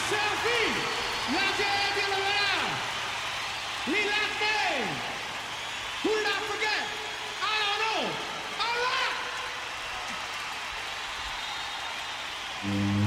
Selfie, la gente de la verdad, Lilate, who did I forget? I don't know. All right.